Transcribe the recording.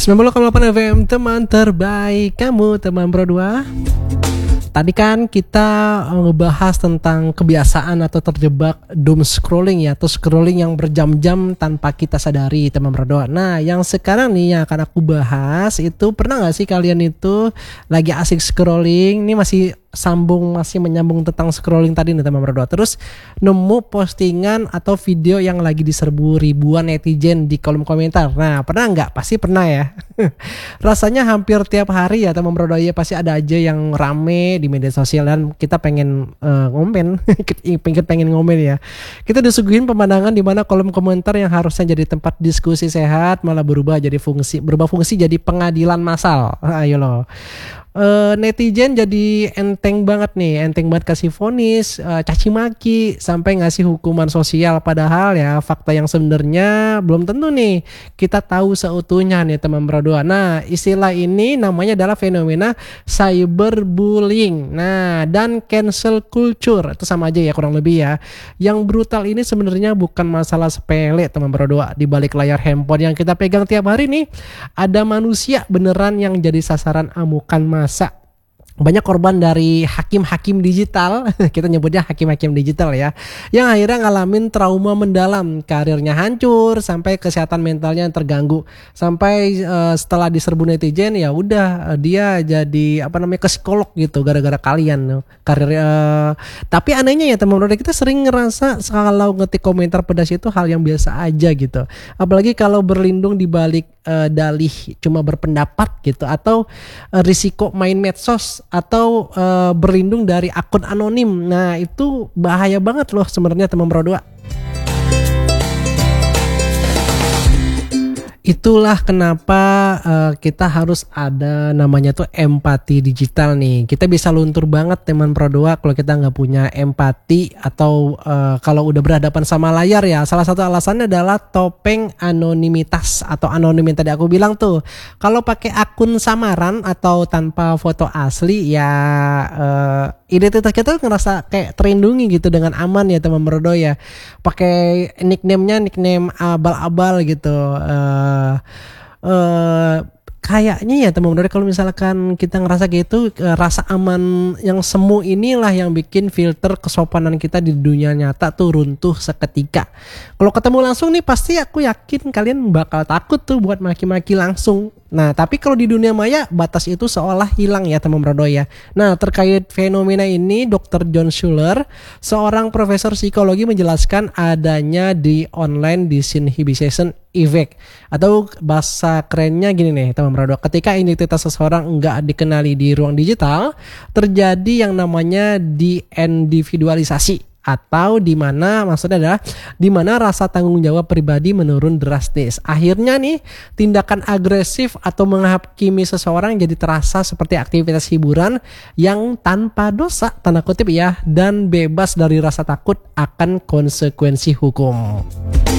90,8 FM teman terbaik kamu teman Bro 2. Tadi kan kita ngebahas tentang kebiasaan atau terjebak doom scrolling ya, atau scrolling yang berjam-jam tanpa kita sadari teman Bro 2. Nah yang sekarang nih yang akan aku bahas itu, pernah gak sih kalian itu lagi asik scrolling, ini masih menyambung tentang scrolling tadi nih teman Bro 2, terus nemu postingan atau video yang lagi diserbu ribuan netizen di kolom komentar. Nah pernah nggak? Pasti pernah ya. Rasanya hampir tiap hari ya teman Bro 2 ya, pasti ada aja yang rame di media sosial dan kita pengen ngomen pengen ngomen ya. Kita disuguhin pemandangan di mana kolom komentar yang harusnya jadi tempat diskusi sehat malah berubah fungsi jadi pengadilan massal. Ayo loh. Netizen jadi enteng banget kasih vonis, caci maki, sampai ngasih hukuman sosial, padahal ya fakta yang sebenarnya belum tentu nih kita tahu seutuhnya nih teman Bro 2. Nah istilah ini namanya adalah fenomena cyberbullying. Nah dan cancel culture itu sama aja ya kurang lebih ya. Yang brutal ini sebenarnya bukan masalah sepele teman Bro 2. Di balik layar handphone yang kita pegang tiap hari nih ada manusia beneran yang jadi sasaran amukan masa. Banyak korban dari hakim-hakim digital, kita nyebutnya hakim-hakim digital ya, yang akhirnya ngalamin trauma mendalam, karirnya hancur, sampai kesehatan mentalnya yang terganggu, sampai setelah diserbu netizen ya udah dia jadi ke psikolog gitu gara-gara kalian tapi anehnya ya teman-teman, kita sering ngerasa kalau ngetik komentar pedas itu hal yang biasa aja gitu, apalagi kalau berlindung di balik dalih cuma berpendapat gitu, atau risiko main medsos, atau berlindung dari akun anonim. Nah itu bahaya banget loh sebenarnya teman Bro 2. Itulah kenapa kita harus ada namanya tuh empati digital nih. Kita bisa luntur banget teman Pro 2 kalau kita nggak punya empati, atau kalau udah berhadapan sama layar ya. Salah satu alasannya adalah topeng anonimitas atau anonim yang tadi aku bilang tuh. Kalau pakai akun samaran atau tanpa foto asli ya identitas kita ngerasa kayak terlindungi gitu dengan aman ya teman Pro 2 ya. Pakai nickname abal-abal gitu. Kayaknya ya teman-teman, kalau misalkan kita ngerasa gitu, rasa aman yang semu inilah yang bikin filter kesopanan kita di dunia nyata tuh runtuh seketika. Kalau ketemu langsung nih pasti aku yakin kalian bakal takut tuh buat maki-maki langsung. Nah tapi kalau di dunia maya batas itu seolah hilang ya teman Bro 2 ya. Nah terkait fenomena ini Dr. John Schuler, seorang profesor psikologi, menjelaskan adanya di online disinhibition effect, atau bahasa kerennya gini nih teman Bro 2, ketika identitas seseorang enggak dikenali di ruang digital terjadi yang namanya de-individualisasi, atau maksudnya adalah di mana rasa tanggung jawab pribadi menurun drastis. Akhirnya nih tindakan agresif atau menghakimi seseorang jadi terasa seperti aktivitas hiburan yang tanpa dosa tanda kutip ya, dan bebas dari rasa takut akan konsekuensi hukum.